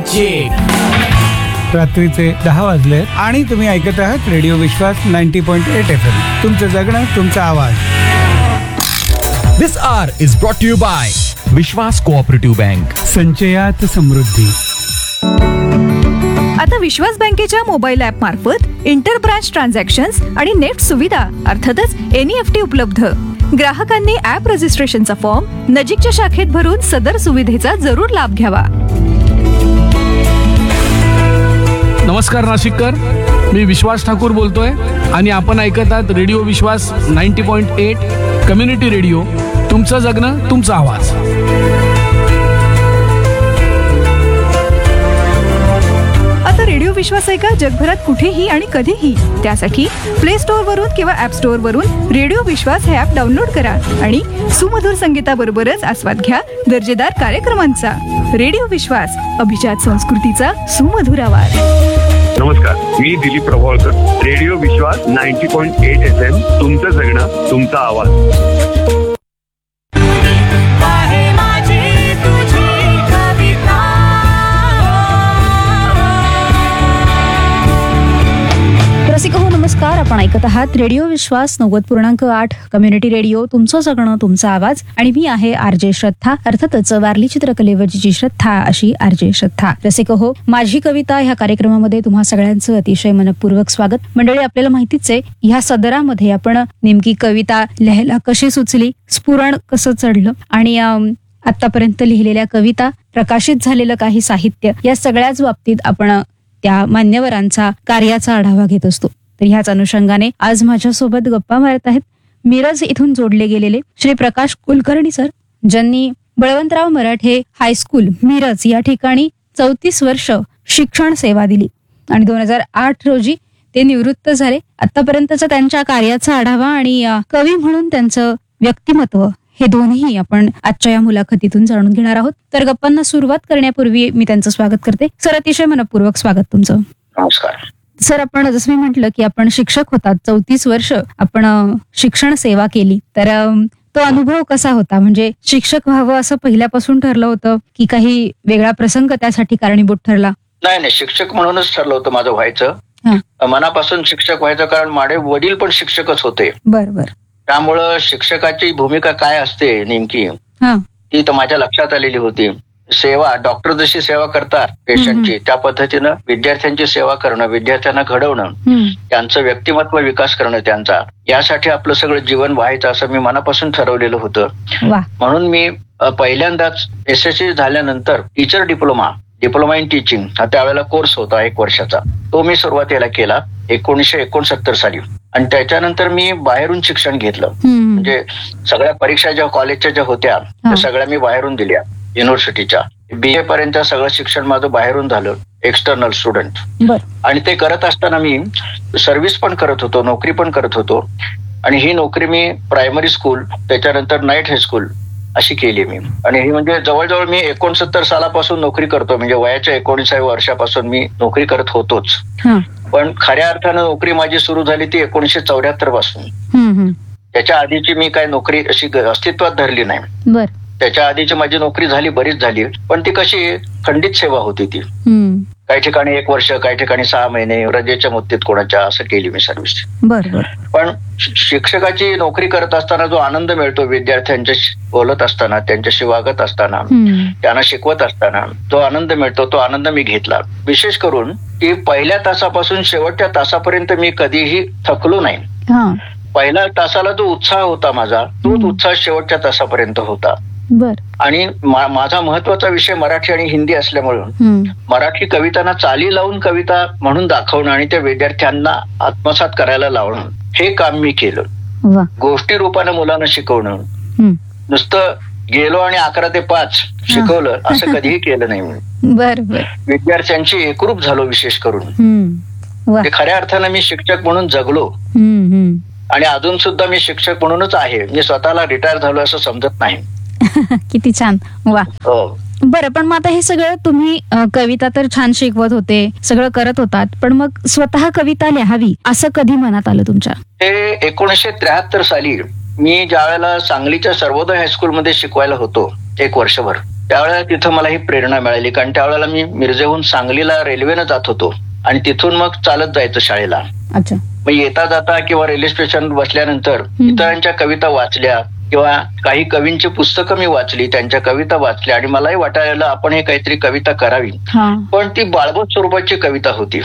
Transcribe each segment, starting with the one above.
Magic. रात्रीचे 10 वाजले आणि तुम्ही ऐकत आहात रेडिओ विश्वास 90.8 FM. तुमचं जगणं, तुमचा आवाज. This hour is brought to you by Vishwas cooperative bank. संचयात समृद्धी. आता विश्वास बँकेच्या मोबाईल ऍप मार्फत इंटर ब्रांच ट्रान्झॅक्शन्स आणि नेट सुविधा अर्थातच NEFT उपलब्ध. ग्राहकांनी ऍप रजिस्ट्रेशनचा फॉर्म नजीकच्या शाखेत भरून सदर सुविधेचा जरूर लाभ घ्यावा. नमस्कार नाशिककर, मी विश्वास ठाकूर बोलतोय आणि आपण ऐकत आहात रेडिओ विश्वास 90.8 कम्युनिटी रेडिओ. तुमचं जगणं, तुमचा आवाज. आता रेडिओ विश्वास ऐका जगभरात कुठेही आणि कधीही. त्यासाठी प्ले स्टोअर वरून किंवा ऍप स्टोअर वरून रेडिओ विश्वास हे ऍप डाउनलोड करा आणि सुमधुर संगीताबरोबरच आस्वाद घ्या दर्जेदार कार्यक्रमांचा. रेडिओ विश्वास, अभिजात संस्कृतीचा सुमधुर आवाज. नमस्कार, मी दिलीप प्रभावळकर. रेडिओ विश्वास 90.8 FM. तुमचं जगणं, तुमचा आवाज. रसिक हो, नमस्कार. आपण ऐकत आहात रेडिओ विश्वास 90.8 कम्युनिटी रेडिओ. तुमचं जगणं, तुमचा आवाज. आणि मी आहे RJ श्रद्धा, अर्थातच वारली चित्रकलेवरची श्रद्धा अशी RJ श्रद्धा. रसिक हो, माझी कविता ह्या कार्यक्रमामध्ये तुम्हा सगळ्यांचं अतिशय मनपूर्वक स्वागत. मंडळी, आपल्याला माहितीच आहे ह्या सदरामध्ये आपण नेमकी कविता लिहायला कशी सुचली, स्फुरण कसं चढलं आणि आतापर्यंत लिहिलेल्या कविता, प्रकाशित झालेलं काही साहित्य, या सगळ्याच बाबतीत आपण त्या मान्यवरांचा कार्याचा आढावा घेत असतो. तर ह्याच अनुषंगाने आज माझ्यासोबत गप्पा मारत आहेत मिरज इथून जोडले गेलेले श्री प्रकाश कुलकर्णी सर, ज्यांनी बळवंतराव मराठे हायस्कूल मिरज या ठिकाणी 34 वर्ष शिक्षण सेवा दिली आणि 2008 रोजी ते निवृत्त झाले. आतापर्यंतचा त्यांच्या कार्याचा आढावा आणि कवी म्हणून त्यांचं व्यक्तिमत्व हे दोन्ही आपण आजच्या या मुलाखतीतून जाणून घेणार आहोत. तर गप्पांना सुरुवात करण्यापूर्वी मी त्यांचं स्वागत करते. सर, अतिशय मनपूर्वक स्वागत तुमचं. नमस्कार सर. आपण जसं मी म्हटलं की आपण शिक्षक होतात, 34 वर्ष आपण शिक्षण सेवा केली, तर तो अनुभव कसा होता? म्हणजे शिक्षक व्हावं असं पहिल्यापासून ठरलं होतं की काही वेगळा प्रसंग त्यासाठी कारणीभूत ठरला? नाही, शिक्षक म्हणूनच ठरलं होतं माझं व्हायचं. मनापासून शिक्षक व्हायचं, कारण माझे वडील पण शिक्षकच होते. बरोबर. त्यामुळं शिक्षकाची भूमिका काय असते नेमकी ती तर माझ्या लक्षात आलेली होती. सेवा, डॉक्टर जशी सेवा करतात पेशंटची, त्या पद्धतीनं विद्यार्थ्यांची सेवा करणं, विद्यार्थ्यांना घडवणं, त्यांचं व्यक्तिमत्व विकास करणं त्यांचा, यासाठी आपलं सगळं जीवन व्हायचं असं मी मनापासून ठरवलेलं होतं. म्हणून मी पहिल्यांदाच SSC झाल्यानंतर टीचर डिप्लोमा इन टीचिंग हा त्यावेळेला कोर्स होता 1 वर्षाचा, तो मी सुरुवातीला केला 1969 साली. आणि त्याच्यानंतर मी बाहेरून शिक्षण घेतलं. म्हणजे सगळ्या परीक्षा ज्या कॉलेजच्या ज्या होत्या त्या सगळ्या मी बाहेरून दिल्या. युनिव्हर्सिटीच्या BA पर्यंत सगळं शिक्षण माझं बाहेरून झालं, एक्सटर्नल स्टुडंट. आणि ते करत असताना मी सर्व्हिस पण करत होतो, नोकरी पण करत होतो. आणि ही नोकरी मी प्रायमरी स्कूल, त्याच्यानंतर नाईट हायस्कूल अशी केली मी. आणि ही म्हणजे जवळजवळ मी 69 सालापासून नोकरी करतो, म्हणजे वयाच्या 19व्या वर्षापासून मी नोकरी करत होतोच. पण खऱ्या अर्थानं नोकरी माझी सुरू झाली ती 1974 पासून. त्याच्या आधीची मी काय नोकरी अशी अस्तित्वात धरली नाही. त्याच्या आधीची माझी नोकरी झाली, बरीच झाली, पण ती कशी खंडित सेवा होती ती. काही ठिकाणी 1 वर्ष, काही ठिकाणी 6 महिने, रजेच्या मुदतीत कोणाच्या, असं केली मी सर्व्हिस. पण शिक्षकाची नोकरी करत असताना जो आनंद मिळतो, विद्यार्थ्यांच्याशी बोलत असताना, त्यांच्याशी वागत असताना, त्यांना शिकवत असताना जो आनंद मिळतो, तो आनंद मी घेतला. विशेष करून की पहिल्या तासापासून शेवटच्या तासापर्यंत मी कधीही थकलो नाही. पहिल्या तासाला जो उत्साह होता माझा, तोच उत्साह शेवटच्या तासापर्यंत होता. आणि माझा महत्वाचा विषय मराठी आणि हिंदी असल्यामुळे मराठी कवितांना चाली लावून कविता म्हणून दाखवणं आणि त्या विद्यार्थ्यांना आत्मसात करायला लावणं, हे काम मी केलं. गोष्टी रूपाने मुलांना शिकवणं, नुसतं गेलो आणि 11 ते 5 शिकवलं असं कधीही केलं नाही मी. विद्यार्थ्यांची एकरूप झालो विशेष करून. ते खऱ्या अर्थानं मी शिक्षक म्हणून जगलो आणि अजून सुद्धा मी शिक्षक म्हणूनच आहे. मी स्वतःला रिटायर झालो असं समजत नाही. किती छान. वा. बरं, पण मग आता हे सगळं तुम्ही कविता तर छान शिकवत होते, सगळं करत होतात, पण मग स्वतः कविता लिहावी असं कधी मनात आलं तुमच्या? ते 1973 साली मी ज्या वेळेला सांगलीच्या सर्वोदय हायस्कूलमध्ये शिकवायला होतो 1 वर्षभर, त्यावेळेला तिथं मला ही प्रेरणा मिळाली, कारण त्यावेळेला मी मिरजेहून सांगलीला रेल्वेनं जात होतो आणि तिथून मग चालत जायचं शाळेला. अच्छा. मग येता जाता किंवा रेल्वे स्टेशन बसल्यानंतर इतरांच्या कविता वाचल्या किंवा काही कवींची पुस्तकं मी वाचली, त्यांच्या कविता वाचल्या आणि मलाही वाटायला आपण हे काहीतरी कविता करावी. पण ती बाळबोध स्वरूपाची कविता होती,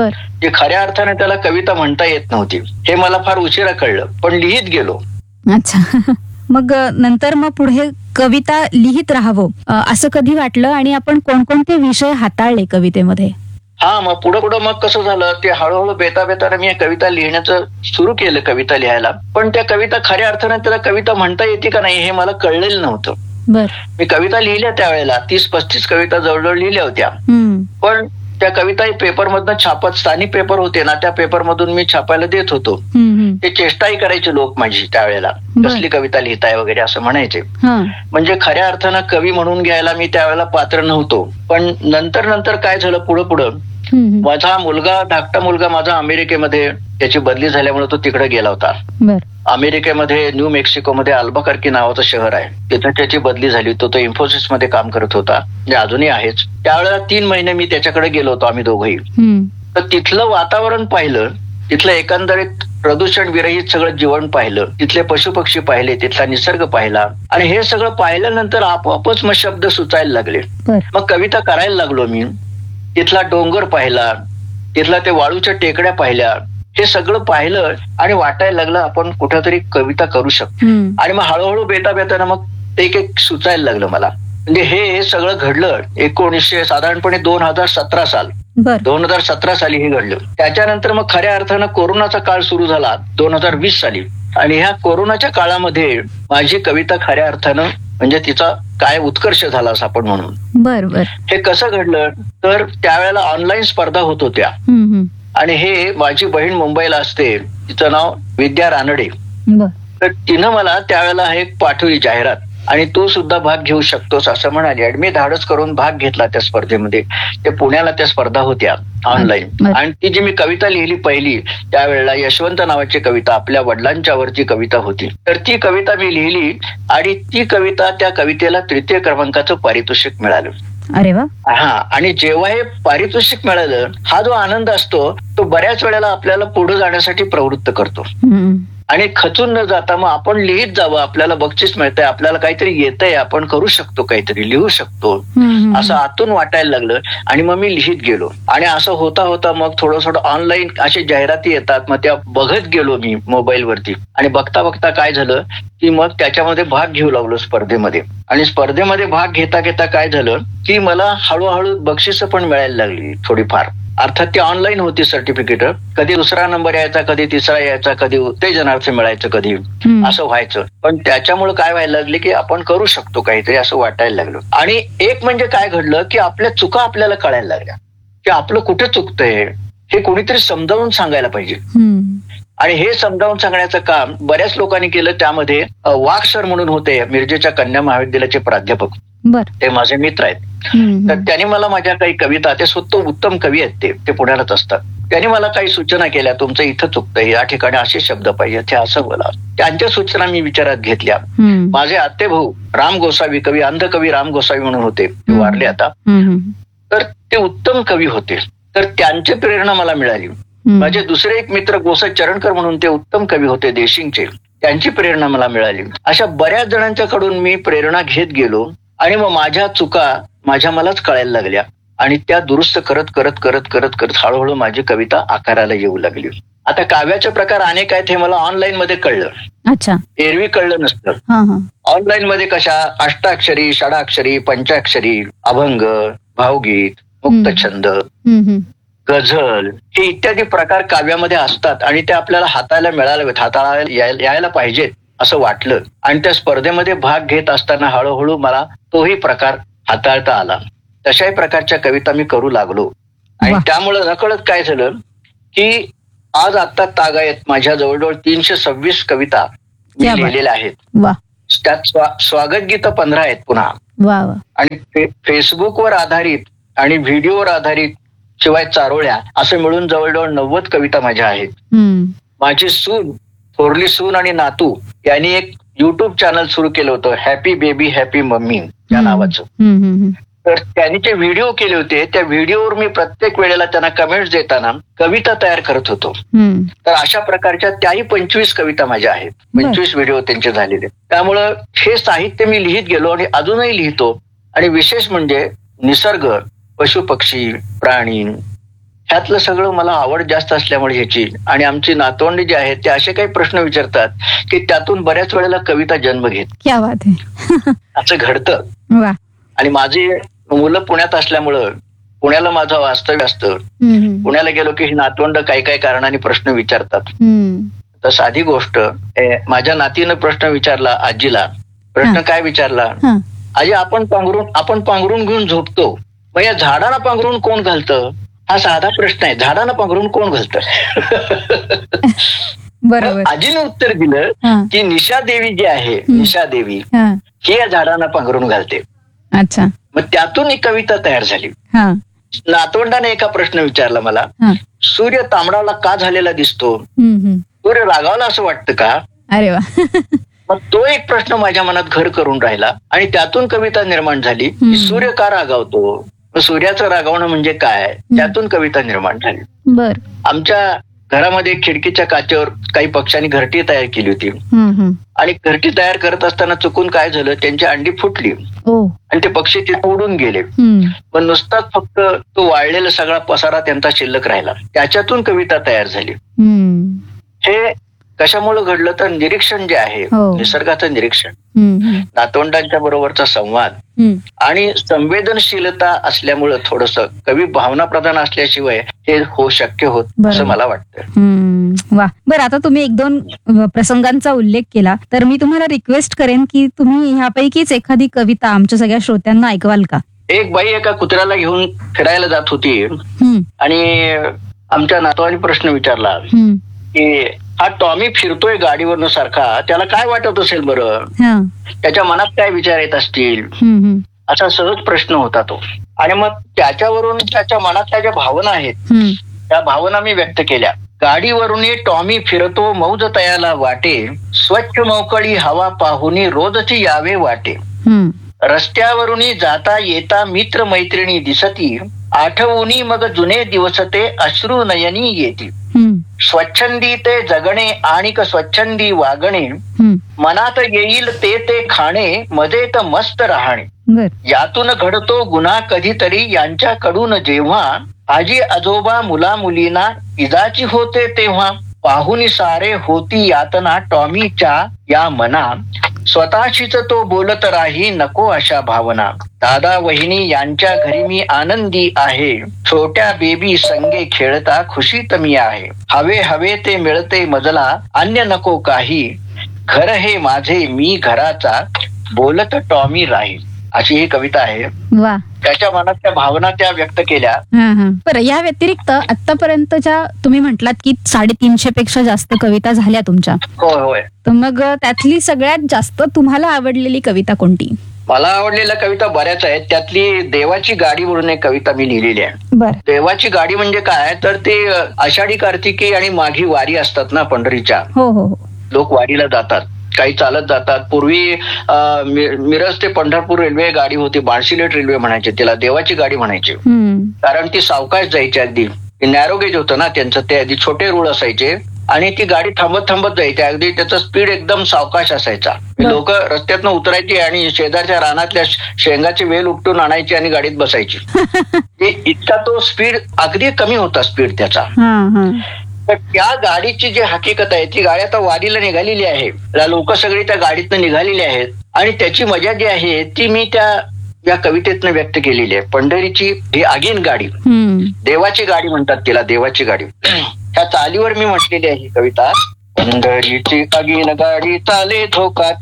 जी खऱ्या अर्थाने त्याला कविता म्हणता येत नव्हती. हे मला फार उशिरा कळलं, पण लिहित गेलो. अच्छा. मग नंतर मग पुढे कविता लिहित राहावं असं कधी वाटलं आणि आपण कोणकोणते विषय हाताळले कवितेमध्ये? हा, मग पुढं मग कसं झालं, ते हळूहळू बेताबेताने मी कविता लिहिण्याचं सुरू केलं, कविता लिहायला. पण त्या कविता खऱ्या अर्थाने त्याला कविता म्हणता येते का नाही हे मला कळलेलं नव्हतं. मी कविता लिहिल्या त्यावेळेला 30-35 कविता जवळजवळ लिहिल्या होत्या. पण त्या कविता पेपरमधनं छापत, स्थानिक पेपर होते ना, त्या पेपरमधून मी छापायला देत होतो. ते चेष्टाही करायचे लोक माझी त्यावेळेला, कसली कविता लिहिताय वगैरे असं म्हणायचे. म्हणजे खऱ्या अर्थानं कवी म्हणून घ्यायला मी त्यावेळेला पात्र नव्हतो. पण नंतर काय झालं, पुढं माझा मुलगा, धाकटा मुलगा माझा अमेरिकेमध्ये, त्याची बदली झाल्यामुळे तो तिकडे गेला होता. अमेरिकेमध्ये न्यू मेक्सिकोमध्ये अल्बकर्की नावाचं शहर आहे, तिथे त्याची बदली झाली. तो इन्फोसिस मध्ये काम करत होता, म्हणजे अजूनही आहेच. त्यावेळेला 3 महिने मी त्याच्याकडे गेलो होतो, आम्ही दोघंही. तर तिथलं वातावरण पाहिलं, तिथलं एकंदरीत प्रदूषण विरहित सगळं जीवन पाहिलं, तिथले पशुपक्षी पाहिले, तिथला निसर्ग पाहिला आणि हे सगळं पाहिल्यानंतर आपोआपच मग शब्द सुचायला लागले. मग कविता करायला लागलो मी. तिथला डोंगर पाहिला, तिथला ते वाळूच्या टेकड्या पाहिल्या, हे सगळं पाहिलं आणि वाटायला लागलं आपण कुठेतरी कविता करू शकतो. आणि मग हळूहळू बेताबेताना मग एक सुचायला लागलं मला. म्हणजे हे सगळं घडलं 1900 साधारणपणे 2017 साल, 2017 साली हे घडलं. त्याच्यानंतर मग खऱ्या अर्थानं कोरोनाचा काळ सुरू झाला 2020 साली. आणि ह्या कोरोनाच्या काळामध्ये माझी कविता खऱ्या अर्थानं म्हणजे तिचा काय उत्कर्ष झाला असं आपण म्हणून. बरोबर. हे कसं घडलं तर त्यावेळेला ऑनलाईन स्पर्धा होत होत्या आणि हे माझी बहीण मुंबईला असते, तिचं नाव विद्या रानडे. तर तिनं मला त्यावेळेला हे पाठवली जाहिरात आणि तू सुद्धा भाग घेऊ शकतोस असं म्हणाली. आणि मी धाडस करून भाग घेतला त्या स्पर्धेमध्ये. ते पुण्याला त्या स्पर्धा होत्या ऑनलाईन. आणि ती जी मी कविता लिहिली पहिली त्यावेळेला यशवंत नावाची कविता, आपल्या वडिलांच्या वरची कविता होती. तर ती कविता मी लिहिली आणि ती कविता, त्या कवितेला 3य क्रमांकाचं पारितोषिक मिळालं. अरे वा. हा, आणि जेव्हा हे पारितोषिक मिळालं, हा जो आनंद असतो तो बऱ्याच वेळेला आपल्याला पुढे जाण्यासाठी प्रवृत्त करतो. आणि खचून न जाता मग आपण लिहित जावं, आपल्याला बक्षीस मिळतंय, आपल्याला काहीतरी येतंय, आपण करू शकतो, काहीतरी लिहू शकतो असं आतून वाटायला लागलं. आणि मग मी लिहित गेलो आणि असं होता मग थोडं ऑनलाईन अशी जाहिराती येतात, मग त्या बघत गेलो मी मोबाईलवरती. आणि बघता काय झालं की मग त्याच्यामध्ये भाग घेऊ लागलो स्पर्धेमध्ये. आणि स्पर्धेमध्ये भाग घेता काय झालं की मला हळूहळू बक्षिसं पण मिळायला लागली थोडीफार. अर्थात ती ऑनलाईन होती सर्टिफिकेट. कधी 2रा नंबर यायचा, कधी 3रा यायचा, कधी उत्तेजनार्थ मिळायचं, कधी असं व्हायचं. पण त्याच्यामुळे काय व्हायला लागले की आपण करू शकतो काहीतरी असं वाटायला लागलं. आणि एक म्हणजे काय घडलं की आपल्या चुका आपल्याला कळायला लागल्या की आपलं कुठे चुकतंय हे कोणीतरी समजावून सांगायला पाहिजे. आणि हे समजावून सांगण्याचं काम बऱ्याच लोकांनी केलं. त्यामध्ये वाघ सर म्हणून होते, मिरजेच्या कन्या महाविद्यालयाचे प्राध्यापक, ते माझे मित्र आहेत. तर त्यांनी मला माझ्या काही कविता, ते स्वतः उत्तम कवी आहेत, ते पुण्यालाच असतात, त्यांनी मला काही सूचना केल्या. तुमचं इथं चुकतंय, या ठिकाणी असे शब्द पाहिजे, ते असं बोला. त्यांच्या सूचना मी विचारात घेतल्या. माझे आत्ते भाऊ राम गोसावी, कवी, अंध कवी राम गोसावी म्हणून होते, ते वारले आता. तर ते उत्तम कवी होते, तर त्यांची प्रेरणा मला मिळाली. माझे दुसरे एक मित्र गोसा चरणकर म्हणून, ते उत्तम कवी होते देशिंगचे, त्यांची प्रेरणा मला मिळाली. अशा बऱ्याच जणांच्याकडून मी प्रेरणा घेत गेलो आणि मग माझ्या चुका मलाच कळायला लागल्या आणि त्या दुरुस्त करत हळूहळू माझी कविता आकाराला येऊ लागली. आता काव्याचे प्रकार अनेक आहेत हे मला ऑनलाईन मध्ये कळलं. अच्छा. एरवी कळलं नसतं. ऑनलाईन मध्ये कशा अष्टाक्षरी, षडाक्षरी, पंचाक्षरी, अभंग, भावगीत, मुक्तछंद, गझल हे इत्यादी प्रकार काव्यामध्ये असतात आणि ते आपल्याला हाताळायला यायला पाहिजेत असं वाटलं. आणि त्या स्पर्धेमध्ये भाग घेत असताना हळूहळू मला तोही प्रकार हाताळता आला. तशाही प्रकारच्या कविता मी करू लागलो. आणि त्यामुळे नकळत काय झालं की आज आता तागायत माझ्या जवळजवळ 326 कविता मी लिहिलेल्या आहेत. त्यात स्वागत गीतं 15 आहेत पुन्हा. आणि फेसबुकवर आधारित आणि व्हिडिओवर आधारित शिवाय चारोळ्या असं मिळून जवळजवळ 90 कविता माझ्या आहेत. माझी सून, थोरली सून आणि नातू यांनी एक युट्यूब चॅनल सुरू केलं होतं, हॅपी बेबी हॅपी मम्मी या नावाचं. तर त्यांनी जे व्हिडिओ केले होते त्या व्हिडिओवर मी प्रत्येक वेळेला त्यांना कमेंट्स देताना कविता तयार करत होतो. तर अशा प्रकारच्या त्याही 25 कविता माझ्या आहेत, 25 व्हिडिओ त्यांचे झालेले. त्यामुळं हे साहित्य मी लिहित गेलो आणि अजूनही लिहितो. आणि विशेष म्हणजे निसर्ग, पशु पक्षी, प्राणी ह्यातलं सगळं मला आवड जास्त असल्यामुळे ह्याची. आणि आमची नातवंडी जे आहेत ते असे काही प्रश्न विचारतात की त्यातून बऱ्याच वेळेला कविता जन्म घेत. क्या बात आहे. असं घडतं. आणि माझी मुलं पुण्यात असल्यामुळं पुण्याला माझं वास्तव्य असतं. पुण्याला गेलो की ही नातवंड काही काही कारणाने प्रश्न विचारतात. तर साधी गोष्ट, माझ्या नातीनं प्रश्न विचारला आजीला. प्रश्न काय विचारला, आजी आपण पांघरून घेऊन झोपतो, मग या झाडाला पांघरून कोण घालतं? हा साधा प्रश्न आहे, झाडाला पांघरून कोण घालतं? बरोबर. आजीने उत्तर दिलं की निशा देवी जी आहे, निशा देवी ही या झाडांना पांघरून घालते. अच्छा. मग त्यातून एक कविता तयार झाली. नातवंडाने एका प्रश्न विचारला मला, सूर्य तांबडाला का झालेला दिसतो? सूर्य रागावला असं वाटतं का? अरे वा. मग तो एक प्रश्न माझ्या मनात घर करून राहिला आणि त्यातून कविता निर्माण झाली की सूर्य का रागावतो, सूर्याचं रागावणं म्हणजे काय, त्यातून कविता निर्माण झाली. बर. आमच्या घरामध्ये खिडकीच्या काचेवर काही पक्ष्यांनी घरटी तयार केली होती आणि घरटी तयार करत असताना चुकून काय झालं, त्यांची अंडी फुटली आणि ते पक्षी तिथे उडून गेले. पण नुसताच फक्त तो वाळलेला सगळा पसारा त्यांचा शिल्लक राहिला. त्याच्यातून कविता तयार झाली. हे कशामुळे घडलं तर निरीक्षण जे आहे, निसर्गाचं निरीक्षण, नातवंडांच्या बरोबरचा संवाद आणि संवेदनशीलता असल्यामुळं थोडंसं कवी भावना प्रधान असल्याशिवाय हे शक्य होत असं मला वाटतं. वा. बरं, आता तुम्ही 1-2 प्रसंगांचा उल्लेख केला तर मी तुम्हाला रिक्वेस्ट करेन की तुम्ही ह्यापैकीच एखादी कविता आमच्या सगळ्या श्रोत्यांना ऐकवाल का? एक बाई एका कुत्र्याला घेऊन फिरायला जात होती आणि आमच्या नातवाने प्रश्न विचारला की हा टॉमी फिरतोय गाडीवरनं सारखा, त्याला काय वाटत असेल बरं, त्याच्या मनात काय विचार येत असतील, असा सहज प्रश्न होता तो. आणि मग त्याच्यावरून त्याच्या मनातल्या ज्या भावना आहेत त्या भावना मी व्यक्त केल्या. गाडीवरून टॉमी फिरतो मौज तयाला वाटे, स्वच्छ मोकळी हवा पाहुनी रोजची यावे वाटे, रस्त्यावरून जाता येता मित्र मैत्रिणी दिसती, आठवूनी मग जुने दिवस ते अश्रू नयनी येती, स्वच्छंदी ते जगणे आणि स्वच्छंदी वागणे, मनात येईल ते खाणे, मजेत मस्त राहणे, यातून घडतो गुन्हा कधीतरी यांच्याकडून जेव्हा, आजी आजोबा मुला मुलींना इजाची होते तेव्हा, पाहुनी सारे होती यातना टॉमीच्या या मना, स्वतःशीच तो बोलत राही नको अशा भावना, दादा वहिनी यांच्या घरी मी आनंदी आहे, छोट्या बेबी संगे खेळता खुशीत मी आहे, हवे हवे ते मिळते मजला अन्य नको काही, घर हे माझे मी घराचा बोलत टॉमी राहील. अशी ही कविता आहे. वा. त्याच्या मनात त्या भावना त्या व्यक्त केल्या. बरं, या व्यतिरिक्त आतापर्यंतच्या तुम्ही म्हटलात की 350 पेक्षा जास्त कविता झाल्या तुमच्या. होय होय. तर मग त्यातली सगळ्यात जास्त तुम्हाला आवडलेली कविता कोणती? मला आवडलेल्या कविता बऱ्याच आहेत. त्यातली देवाची गाडी म्हणून एक कविता मी लिहिलेली आहे. बरं. देवाची गाडी म्हणजे काय तर ते आषाढी कार्तिकी आणि माघी वारी असतात ना पंढरीच्या. हो हो. लोक वारीला जातात, काही चालत जातात. पूर्वी मिरज ते पंढरपूर रेल्वे गाडी होती, बार्शीलेट रेल्वे म्हणायचे तिला, देवाची गाडी म्हणायची. कारण ती सावकाश जायची, अगदी नॅरोगेज होतं ना त्यांचं, ते अगदी छोटे रूळ असायचे आणि ती गाडी थांबत थांबत जायची, अगदी त्याचा स्पीड एकदम सावकाश असायचा. लोक रस्त्यातनं उतरायची आणि शेजारच्या रानातल्या शेंगाचे वेल उपटून आणायची आणि गाडीत बसायची. इतका तो स्पीड अगदी कमी होता स्पीड त्याचा. तर त्या गाडीची जी हकीकत आहे, ती गाडी आता वारीला निघालेली आहे, लोक सगळी त्या गाडीतनं निघालेली आहेत आणि त्याची मजा जी आहे ती मी या कवितेतनं व्यक्त केलेली आहे. पंढरीची ही आगीन गाडी, देवाची गाडी म्हणतात तिला, देवाची गाडी. ह्या चालीवर मी म्हटलेली आहे ही कविता. पंढरीची आगीन गाडी चाले धोकात,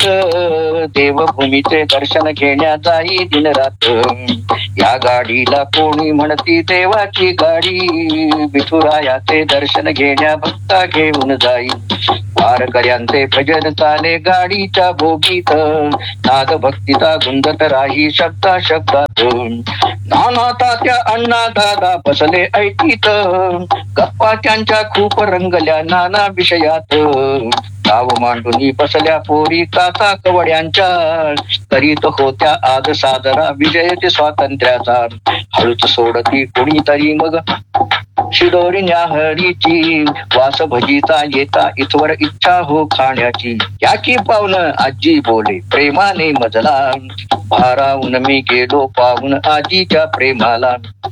देवभूमीचे दर्शन घेण्या जाई दिन रात, या गाडीला कोणी म्हणती देवाची गाडी, विठुरायाचे दर्शन घेण्या भक्ता घेऊन जाई, वारकऱ्यांचे भजन चाले गाडीच्या भोगीत, नाद भक्तीचा गुंजत राही शब्दा शब्दात, नाना तात्या अण्णा दादा बसले ऐकीत, गप्पा त्यांच्या खूप रंगल्या नाना विषयात, गाव मांडून बसल्या पोरी काका कवड्यांच्या, करीत होत्या आज साजरा विजय ते स्वातंत्र्याचा. हळूच सोडती कोणीतरी मग शिदोरी न्याहरीची, वास भजीचा येता इथवर इच्छा हो खाण्याची. या की पाहुणं आजी बोले प्रेमाने मजला, भारावून मी गेलो पाहून आजीच्या प्रेमाला.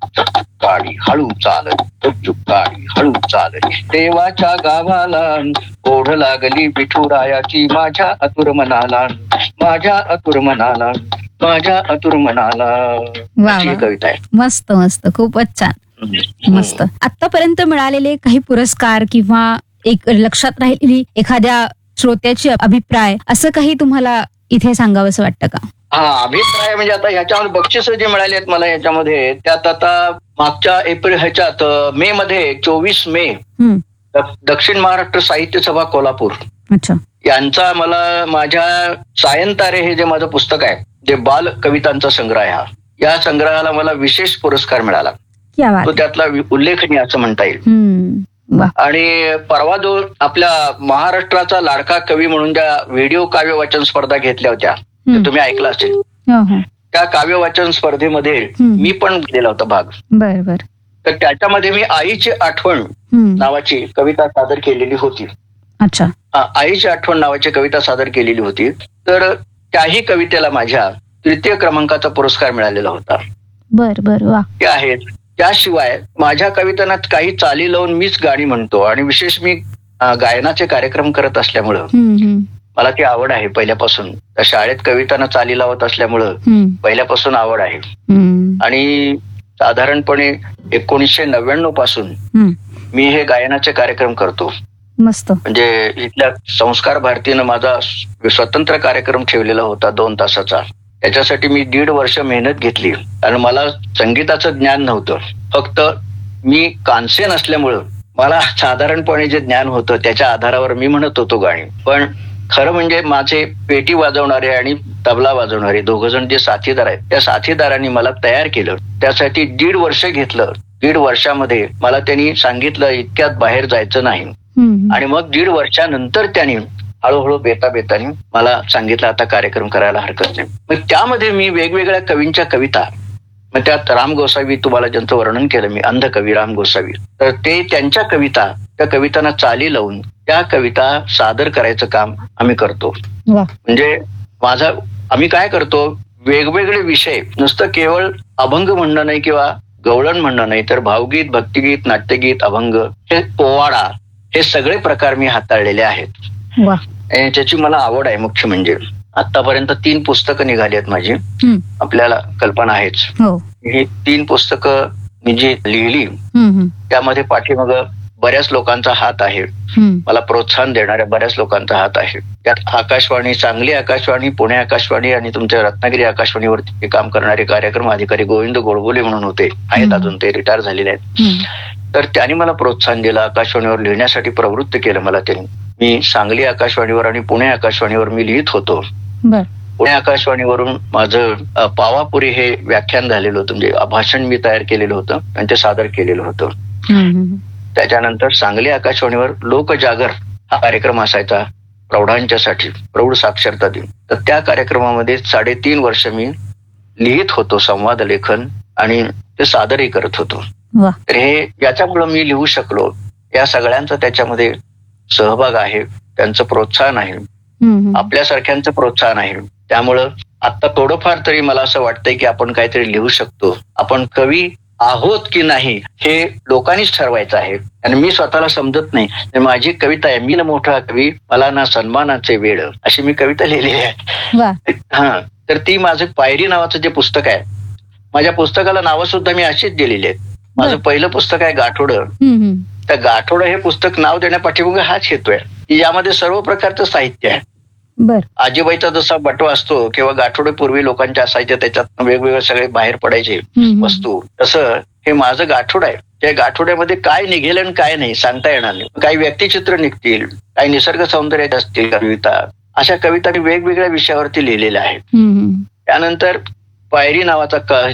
गाडी हळू चालत गाडी हळू चालत देवाच्या गावाला, ओढ लागली विठुरायाची माझ्या आतुर मनाला, माझ्या आतुर मनाला, माझ्या आतुर मनाला. वा अशी वा. कविता आहे. मस्त मस्त, खूपच छान. मस्त. आतापर्यंत मिळालेले काही पुरस्कार किंवा एक लक्षात राहिलेली एखाद्या श्रोत्याची अभिप्राय असं काही तुम्हाला इथे सांगावंसं वाटतं का? हा, अभिप्राय म्हणजे आता ह्याच्यामध्ये बक्षीस जे मिळाले आहेत मला ह्याच्यामध्ये, त्यात आता मागच्या एप्रिल ह्याच्यात मे मध्ये 24 मे हम्म. दक्षिण महाराष्ट्र साहित्य सभा कोल्हापूर अच्छा. यांचा मला माझ्या सायंतारे हे जे माझं पुस्तक आहे, जे बाल कवितांचा संग्रह आहे, या संग्रहाला मला विशेष पुरस्कार मिळाला. क्या बात. तो त्यातला उल्लेखनीय असं म्हणता येईल. वा. आणि परवा जो आपल्या महाराष्ट्राचा लाडका कवी म्हणून ज्या व्हिडिओ काव्य वाचन स्पर्धा घेतल्या होत्या, ते तुम्ही ऐकलं असेल. हो हो. त्या काव्य वाचन स्पर्धेमध्ये मी पण दिला होता भाग. बर बर. तर त्याच्यामध्ये मी आईची आठवण नावाची कविता सादर केलेली होती. अच्छा. आईची आठवण नावाची कविता सादर केलेली होती. तर त्याही कवितेला माझ्या 3य क्रमांकाचा पुरस्कार मिळालेला होता. बर बर. वा. ते आहेत. त्याशिवाय माझ्या कवितांना काही चाली लावून मीच गाणी म्हणतो, आणि विशेष मी गायनाचे कार्यक्रम करत असल्यामुळं मला ती आवड आहे पहिल्यापासून. शाळेत कवितांना चाली लावत असल्यामुळं पहिल्यापासून आवड आहे. आणि साधारणपणे 1999 पासून मी हे गायनाचे कार्यक्रम करतो. मस्त. म्हणजे इथल्या संस्कार भारतीनं माझा स्वतंत्र कार्यक्रम ठेवलेला होता 2 तासाचा. त्याच्यासाठी मी 1.5 वर्ष मेहनत घेतली, आणि मला संगीताचं ज्ञान नव्हतं. फक्त मी कानसेन असल्यामुळं मला साधारणपणे जे ज्ञान होतं त्याच्या आधारावर मी म्हणत होतो गाणी. पण खरं म्हणजे माझे पेटी वाजवणारे आणि तबला वाजवणारे 2 जण जे साथीदार आहेत, त्या साथीदारांनी मला तयार केलं. त्यासाठी 1.5 वर्ष घेतलं. 1.5 वर्षामध्ये मला त्यांनी सांगितलं इतक्यात बाहेर जायचं नाही. आणि मग 1.5 वर्षानंतर त्यांनी हळूहळू बेताबेतानी मला सांगितलं आता कार्यक्रम करायला हरकत नाही. मग त्यामध्ये मी वेगवेगळ्या कवींच्या कविता, मग त्यात राम गोसावी, तुम्हाला ज्यांचं वर्णन केलं मी, अंधकवी राम गोसावी, तर ते त्यांच्या कविता, त्या कवितांना चाली लावून त्या कविता सादर करायचं काम आम्ही करतो. म्हणजे आम्ही काय करतो, वेगवेगळे विषय, नुसतं केवळ अभंग म्हणणं नाही किंवा गवळण म्हणणं नाही, तर भावगीत, भक्तिगीत, नाट्यगीत, अभंग, हे पोवाडा, हे सगळे प्रकार मी हाताळलेले आहेत. त्याची मला आवड आहे. मुख्य म्हणजे आतापर्यंत 3 पुस्तकं निघाली आहेत माझी, आपल्याला कल्पना आहेच. ही 3 पुस्तकं मी जी लिहिली त्यामध्ये पाठीमाग बऱ्याच लोकांचा हात आहे. मला प्रोत्साहन देणाऱ्या बऱ्याच लोकांचा हात आहे. त्यात आकाशवाणी, सांगली आकाशवाणी, पुणे आकाशवाणी आणि तुमच्या रत्नागिरी आकाशवाणीवरती काम करणारे कार्यक्रम अधिकारी गोविंद गोडबोले म्हणून होते, आहेत अजून, ते रिटायर झालेले आहेत. तर त्यांनी मला प्रोत्साहन दिलं, आकाशवाणीवर लिहिण्यासाठी प्रवृत्त केलं मला त्यांनी. मी सांगली आकाशवाणीवर आणि पुणे आकाशवाणीवर मी लिहित होतो. पुणे आकाशवाणीवरून माझं पावापुरी हे व्याख्यान झालेलं होतं, म्हणजे भाषण मी तयार केलेलं होतं आणि ते सादर केलेलं होतं. त्याच्यानंतर सांगली आकाशवाणीवर लोकजागर हा कार्यक्रम असायचा प्रौढांच्यासाठी, प्रौढ साक्षरता दिन. तर त्या कार्यक्रमामध्ये 3.5 वर्ष मी लिहित होतो संवाद लेखन, आणि ते सादरही करत होतो. तर हे याच्यामुळं मी लिहू शकलो. या सगळ्यांचा त्याच्यामध्ये सहभाग आहे, त्यांचं प्रोत्साहन आहे, आपल्यासारख्यांचं प्रोत्साहन आहे. त्यामुळं आता थोडंफार तरी मला असं वाटतंय की आपण काहीतरी लिहू शकतो. आपण कवी आहोत की नाही हे लोकांनीच ठरवायचं आहे. आणि मी स्वतःला समजत नाही. माझी कविता आहे, मी ना मोठा कवी, मला ना सन्मानाचे वेळ, अशी मी कविता लिहिलेली आहे. हा, तर ती माझं पायरी नावाचं जे पुस्तक आहे, माझ्या पुस्तकाला नावं सुद्धा मी अशीच दिलेली आहेत. माझं पहिलं पुस्तक आहे गाठोडं. त्या गाठोडं हे पुस्तक नाव देण्यापाठीमागे हाच हेतू आहे की यामध्ये सर्व प्रकारचं साहित्य आहे. आजीबाईचा जसा बटवा असतो किंवा गाठोडे पूर्वी लोकांच्या असायचे, त्याच्यात वेगवेगळे सगळे बाहेर पडायचे वस्तू, तसं हे माझं गाठोड आहे. त्या गाठोड्यामध्ये काय निघेल आणि काय नाही सांगता येणार नाही. काही व्यक्तिचित्र निघतील, काही निसर्ग सौंदर्य असतील कविता, अशा कविता मी वेगवेगळ्या विषयावरती लिहिलेल्या आहेत. त्यानंतर पायरी नावाचा